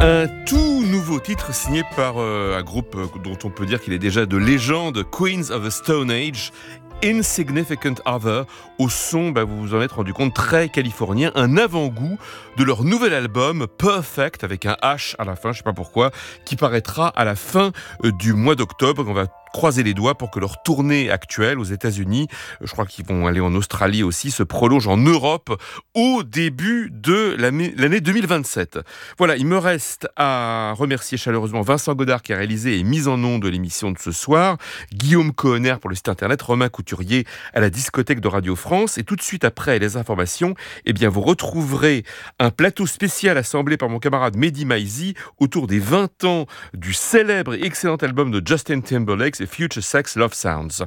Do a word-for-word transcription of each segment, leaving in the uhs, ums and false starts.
Un tout nouveau titre signé par euh, un groupe dont on peut dire qu'il est déjà de légende, Queens of the Stone Age, Insignificant Other, au son, bah, vous vous en êtes rendu compte, très californien, un avant-goût de leur nouvel album Perfect, avec un H à la fin, je sais pas pourquoi, qui paraîtra à la fin euh, du mois d'octobre. On va croiser les doigts pour que leur tournée actuelle aux États-Unis, je crois qu'ils vont aller en Australie aussi, se prolonge en Europe au début de l'année deux mille vingt-sept. Voilà, il me reste à remercier chaleureusement Vincent Godard qui a réalisé et mis en ondes de l'émission de ce soir, Guillaume Cohenner pour le site internet, Romain Couturier à la discothèque de Radio France. Et tout de suite après les informations, eh bien vous retrouverez un plateau spécial assemblé par mon camarade Mehdi Maizi autour des vingt ans du célèbre et excellent album de Justin Timberlake, Future Sex Love Sounds.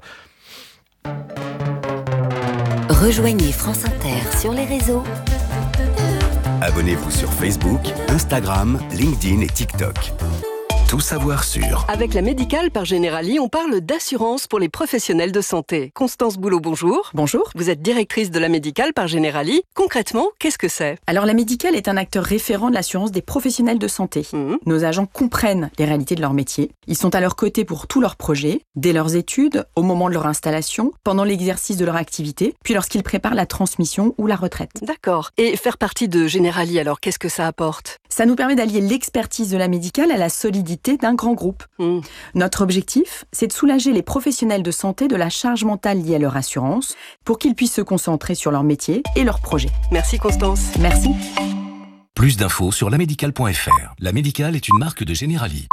Rejoignez France Inter sur les réseaux. Abonnez-vous sur Facebook, Instagram, LinkedIn et TikTok. Tout savoir sur. Avec la Médicale par Generali, on parle d'assurance pour les professionnels de santé. Constance Boulot, bonjour. Bonjour. Vous êtes directrice de la Médicale par Generali. Concrètement, qu'est-ce que c'est ? Alors la Médicale est un acteur référent de l'assurance des professionnels de santé. Mmh. Nos agents comprennent les réalités de leur métier. Ils sont à leur côté pour tous leurs projets, dès leurs études, au moment de leur installation, pendant l'exercice de leur activité, puis lorsqu'ils préparent la transmission ou la retraite. D'accord. Et faire partie de Generali, alors qu'est-ce que ça apporte ? Ça nous permet d'allier l'expertise de la Médicale à la solidité d'un grand groupe. Mmh. Notre objectif, c'est de soulager les professionnels de santé de la charge mentale liée à leur assurance pour qu'ils puissent se concentrer sur leur métier et leurs projets. Merci Constance. Merci. Plus d'infos sur la médicale point f r. La Médicale est une marque de Generali.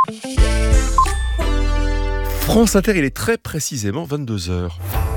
France Inter, il est très précisément vingt-deux heures.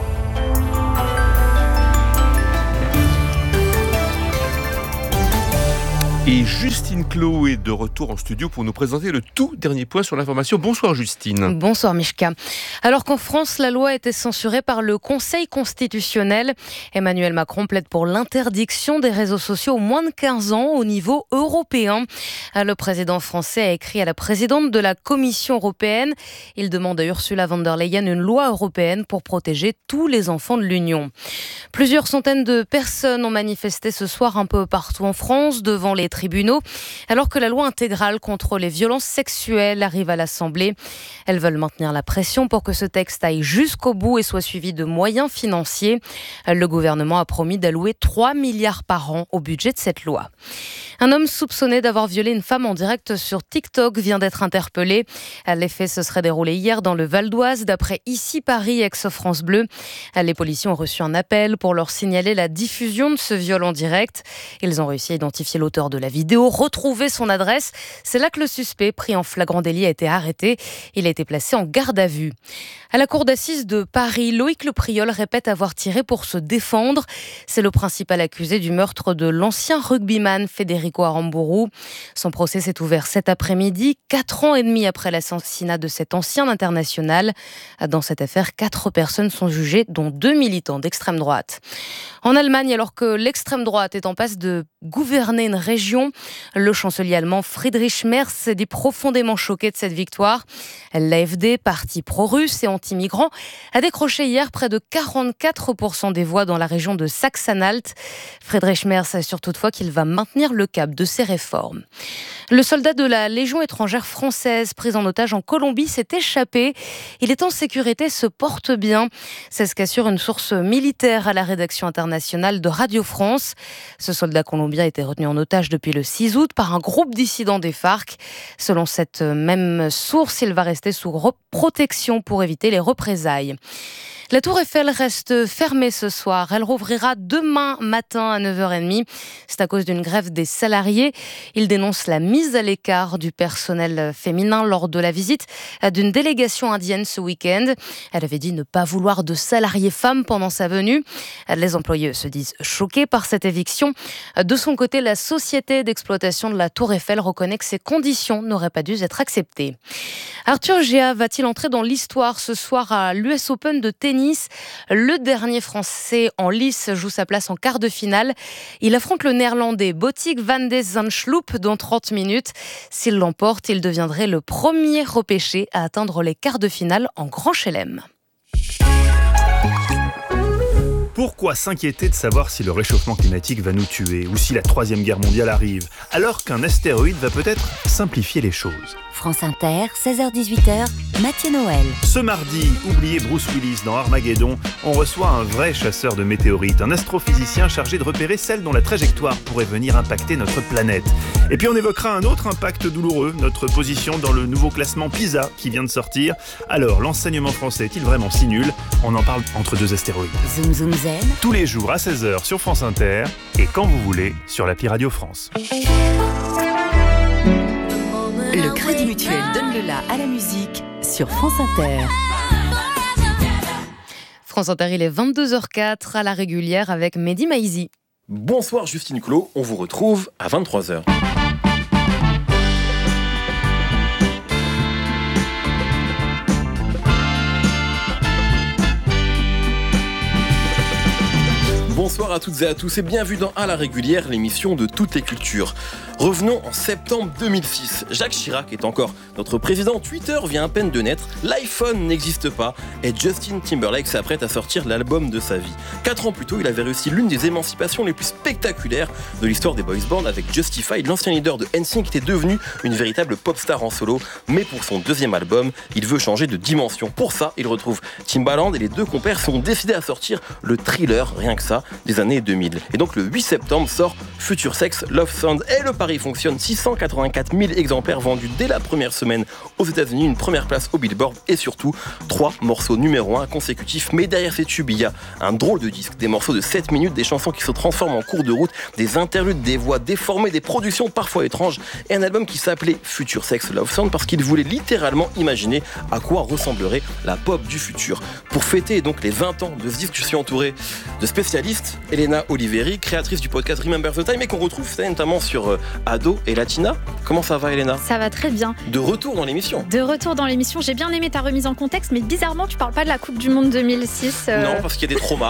Et Justine Clos est de retour en studio pour nous présenter le tout dernier point sur l'information. Bonsoir Justine. Bonsoir Mishka. Alors qu'en France, la loi a été censurée par le Conseil constitutionnel, Emmanuel Macron plaide pour l'interdiction des réseaux sociaux aux moins de quinze ans au niveau européen. Le président français a écrit à la présidente de la Commission européenne. Il demande à Ursula von der Leyen une loi européenne pour protéger tous les enfants de l'Union. Plusieurs centaines de personnes ont manifesté ce soir un peu partout en France devant les tribunaux, alors que la loi intégrale contre les violences sexuelles arrive à l'Assemblée. Elles veulent maintenir la pression pour que ce texte aille jusqu'au bout et soit suivi de moyens financiers. Le gouvernement a promis d'allouer trois milliards par an au budget de cette loi. Un homme soupçonné d'avoir violé une femme en direct sur TikTok vient d'être interpellé. Les faits se seraient déroulés hier dans le Val d'Oise, d'après Ici Paris, ex-France Bleu. Les policiers ont reçu un appel pour leur signaler la diffusion de ce viol en direct. Ils ont réussi à identifier l'auteur de la vidéo, retrouver son adresse. C'est là que le suspect, pris en flagrant délit, a été arrêté. Il a été placé en garde à vue. À la cour d'assises de Paris, Loïc Lepriol répète avoir tiré pour se défendre. C'est le principal accusé du meurtre de l'ancien rugbyman Federico Aramburu. Son procès s'est ouvert cet après-midi, quatre ans et demi après l'assassinat de cet ancien international. Dans cette affaire, quatre personnes sont jugées, dont deux militants d'extrême droite. En Allemagne, alors que l'extrême droite est en passe de gouverner une région, le chancelier allemand Friedrich Merz s'est dit profondément choqué de cette victoire. L'A F D, parti pro-russe et anti-migrants, a décroché hier près de quarante-quatre pour cent des voix dans la région de Saxe-Anhalt. Friedrich Merz assure toutefois qu'il va maintenir le cap de ses réformes. Le soldat de la Légion étrangère française pris en otage en Colombie s'est échappé. Il est en sécurité, se porte bien. C'est ce qu'assure une source militaire à la rédaction internationale de Radio France. Ce soldat colombien a été retenu en otage depuis le six août par un groupe dissident des FARC. Selon cette même source, il va rester sous protection pour éviter les représailles. La Tour Eiffel reste fermée ce soir. Elle rouvrira demain matin à neuf heures trente. C'est à cause d'une grève des salariés. Ils dénoncent la mise à l'écart du personnel féminin lors de la visite d'une délégation indienne ce week-end. Elle avait dit ne pas vouloir de salariés femmes pendant sa venue. Les employés se disent choqués par cette éviction. De son côté, la société d'exploitation de la Tour Eiffel reconnaît que ces conditions n'auraient pas dû être acceptées. Arthur Géa va-t-il entrer dans l'histoire ce soir à l'U S Open de tennis ? Le dernier Français en lice joue sa place en quart de finale. Il affronte le Néerlandais Botic van de Zandschulp dans trente minutes. S'il l'emporte, il deviendrait le premier repêché à atteindre les quarts de finale en Grand Chelem. Pourquoi s'inquiéter de savoir si le réchauffement climatique va nous tuer ou si la troisième guerre mondiale arrive, alors qu'un astéroïde va peut-être simplifier les choses? France Inter, seize heures dix-huit heures, Mathieu Noël. Ce mardi, oubliez Bruce Willis dans Armageddon, on reçoit un vrai chasseur de météorites, un astrophysicien chargé de repérer celles dont la trajectoire pourrait venir impacter notre planète. Et puis on évoquera un autre impact douloureux, notre position dans le nouveau classement PISA qui vient de sortir. Alors, l'enseignement français est-il vraiment si nul? On en parle entre deux astéroïdes. Zoom Zoom Zen. Tous les jours à seize heures sur France Inter et quand vous voulez sur l'appli Radio France. Le Crédit Mutuel donne le la à la musique sur France Inter. France Inter, il est vingt-deux heures quatre à la régulière avec Mehdi Maizi. Bonsoir Justine Clot, on vous retrouve à vingt-trois heures. Bonsoir à toutes et à tous et bienvenue dans À la régulière, l'émission de toutes les cultures. Revenons en septembre deux mille six. Jacques Chirac est encore notre président. Twitter vient à peine de naître. L'iPhone n'existe pas. Et Justin Timberlake s'apprête à sortir l'album de sa vie. Quatre ans plus tôt, il avait réussi l'une des émancipations les plus spectaculaires de l'histoire des boys bands avec Justified. L'ancien leader de N Sync était devenu une véritable pop star en solo. Mais pour son deuxième album, il veut changer de dimension. Pour ça, il retrouve Timbaland et les deux compères sont décidés à sortir le thriller, rien que ça, des années deux mille. Et donc le huit septembre sort Future Sex Love Sound et le pari fonctionne. six cent quatre-vingt-quatre mille exemplaires vendus dès la première semaine aux États-Unis, une première place au Billboard et surtout trois morceaux numéro un consécutifs. Mais derrière ces tubes, il y a un drôle de disque, des morceaux de sept minutes, des chansons qui se transforment en cours de route, des interludes, des voix déformées, des productions parfois étranges et un album qui s'appelait Future Sex Love Sound parce qu'il voulait littéralement imaginer à quoi ressemblerait la pop du futur. Pour fêter donc les vingt ans de ce disque, je suis entouré de spécialistes. Elena Oliveri, créatrice du podcast Remember the Time et qu'on retrouve notamment sur euh, Ado et Latina. Comment ça va, Elena? Ça va très bien. De retour dans l'émission. De retour dans l'émission. J'ai bien aimé ta remise en contexte, mais bizarrement, tu parles pas de la Coupe du Monde deux mille six. Euh... Non, parce qu'il y a des traumas.